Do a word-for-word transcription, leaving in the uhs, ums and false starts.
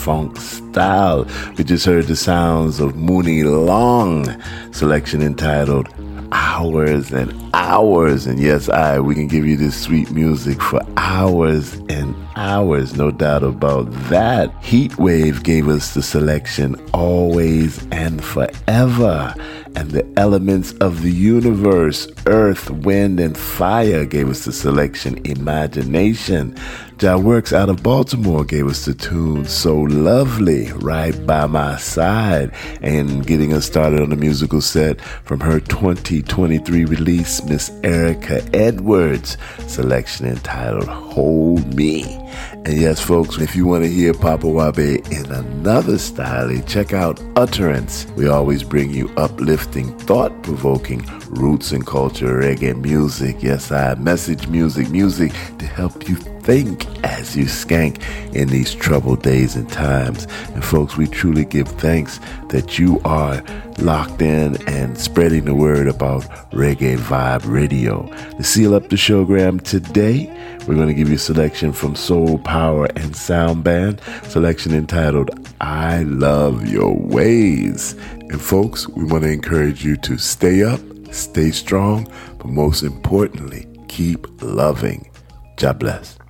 funk style. We just heard the sounds of Mooney Long, selection entitled Hours and Hours. And yes, I, we can give you this sweet music for hours and hours, no doubt about that. Heatwave gave us the selection Always and Forever. And the elements of the universe, Earth, Wind, and Fire, gave us the selection Imagination. Jah Works out of Baltimore gave us the tune So Lovely, Right By My Side. And getting us started on the musical set from her twenty twenty-three release, Miss Erica Edwards, selection entitled Hold Me. And yes, folks, if you want to hear Papa Wabe in another style, check out Utterance. We always bring you uplifting, thought-provoking roots and culture reggae music. Yes, I message music, music to help you think as you skank in these troubled days and times. And folks, we truly give thanks that you are locked in and spreading the word about Reggae Vibe Radio. To seal up the showgram today, we're going to give you a selection from Soul Power and Sound Band, selection entitled I Love Your Ways. And folks, we want to encourage you to stay up, stay strong, but most importantly, keep loving. God bless.